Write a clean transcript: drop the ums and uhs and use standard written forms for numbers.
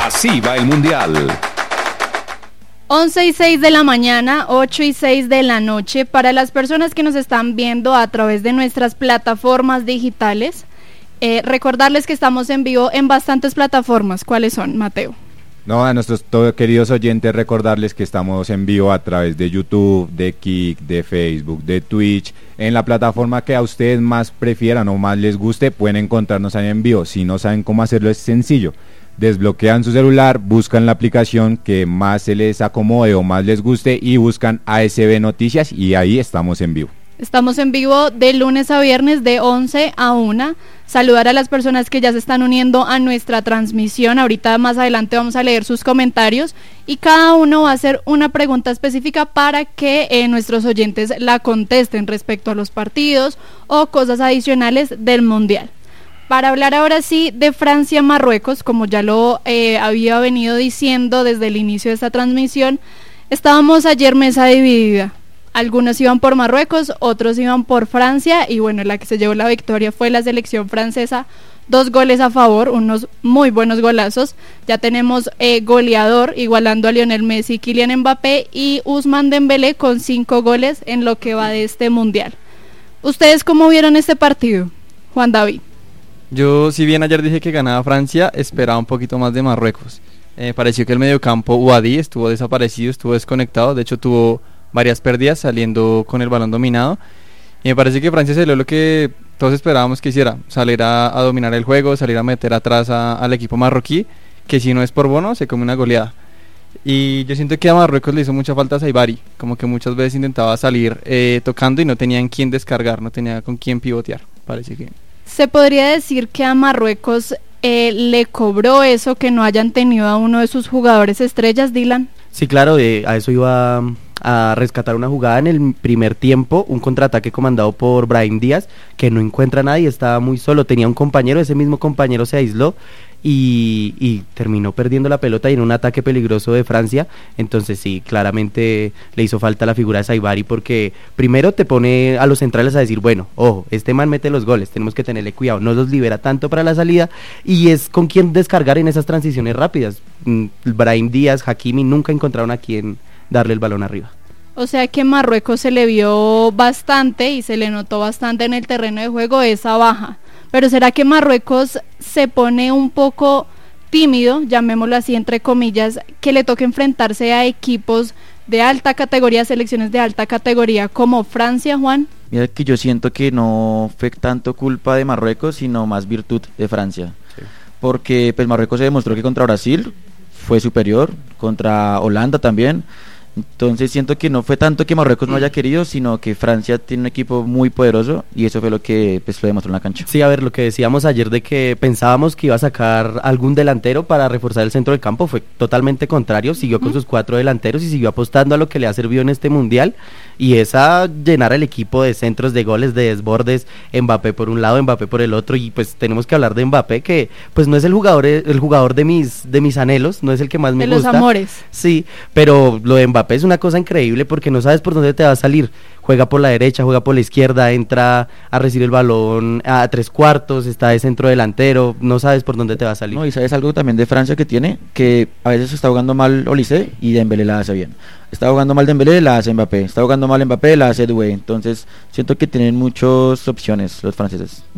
Así va el Mundial. 11:06 de la mañana, 8:06 de la noche. Para las personas que nos están viendo a través de nuestras plataformas digitales, recordarles que estamos en vivo en bastantes plataformas. ¿Cuáles son, Mateo? No, a nuestros queridos oyentes recordarles que estamos en vivo a través de YouTube, de Kik, de Facebook, de Twitch, en la plataforma que a ustedes más prefieran o más les guste, pueden encontrarnos ahí en vivo. Si no saben cómo hacerlo, es sencillo. Desbloquean su celular, buscan la aplicación que más se les acomode o más les guste y buscan ASB Noticias y ahí estamos en vivo. Estamos en vivo de lunes a viernes de 11 a 1. Saludar a las personas que ya se están uniendo a nuestra transmisión. Ahorita más adelante vamos a leer sus comentarios y cada uno va a hacer una pregunta específica para que nuestros oyentes la contesten respecto a los partidos o cosas adicionales del Mundial. Para hablar ahora sí de Francia-Marruecos, como ya lo había venido diciendo desde el inicio de esta transmisión, estábamos ayer mesa dividida. Algunos iban por Marruecos, otros iban por Francia y bueno, la que se llevó la victoria fue la selección francesa. 2 goles a favor, unos muy buenos golazos. Ya tenemos goleador igualando a Lionel Messi, Kylian Mbappé y Ousmane Dembélé con 5 goles en lo que va de este Mundial. ¿Ustedes cómo vieron este partido, Juan David? Yo, si bien ayer dije que ganaba Francia, esperaba un poquito más de Marruecos. Pareció que el mediocampo Ouadi estuvo desaparecido, estuvo desconectado, de hecho tuvo varias pérdidas saliendo con el balón dominado. Y me parece que Francia salió lo que todos esperábamos que hiciera, salir a dominar el juego, salir a meter atrás al equipo marroquí, que si no es por Bono, se come una goleada. Y yo siento que a Marruecos le hizo mucha falta a Saibari, como que muchas veces intentaba salir tocando y no tenían quién descargar, no tenía con quién pivotear, parece que... ¿Se podría decir que a Marruecos le cobró eso que no hayan tenido a uno de sus jugadores estrellas, Dylan? Sí, claro, a eso iba a rescatar una jugada en el primer tiempo, un contraataque comandado por Brahim Díaz, que no encuentra a nadie, estaba muy solo, tenía un compañero, ese mismo compañero se aisló y terminó perdiendo la pelota y en un ataque peligroso de Francia. Entonces sí, claramente le hizo falta la figura de Saibari, porque primero te pone a los centrales a decir, bueno, ojo, este man mete los goles, tenemos que tenerle cuidado, no los libera tanto para la salida y es con quien descargar en esas transiciones rápidas. Brahim Díaz, Hakimi nunca encontraron a quien darle el balón arriba. O sea que Marruecos se le vio bastante y se le notó bastante en el terreno de juego esa baja. Pero ¿será que Marruecos se pone un poco tímido, llamémoslo así entre comillas, que le toque enfrentarse a equipos de alta categoría, selecciones de alta categoría como Francia, Juan? Mira que yo siento que no fue tanto culpa de Marruecos, sino más virtud de Francia. Sí. Porque pues Marruecos se demostró que contra Brasil fue superior, contra Holanda también. Entonces siento que no fue tanto que Marruecos no haya querido, sino que Francia tiene un equipo muy poderoso y eso fue lo que pues, lo demostró en la cancha. Sí, a ver, lo que decíamos ayer de que pensábamos que iba a sacar algún delantero para reforzar el centro del campo fue totalmente contrario, siguió con sus 4 delanteros y siguió apostando a lo que le ha servido en este Mundial y es a llenar el equipo de centros, de goles, de desbordes, Mbappé por un lado, Mbappé por el otro y pues tenemos que hablar de Mbappé que pues no es el jugador de mis anhelos, no es el que más me gusta. De los amores. Sí, pero lo de Mbappé es una cosa increíble porque no sabes por dónde te va a salir, juega por la derecha, juega por la izquierda, entra a recibir el balón a 3/4, está de centro delantero, no sabes por dónde te va a salir. No, y sabes algo también de Francia que tiene, que a veces está jugando mal Olise y Dembélé la hace bien, está jugando mal Dembélé, la hace Mbappé, está jugando mal Mbappé, la hace Doué, entonces siento que tienen muchas opciones los franceses.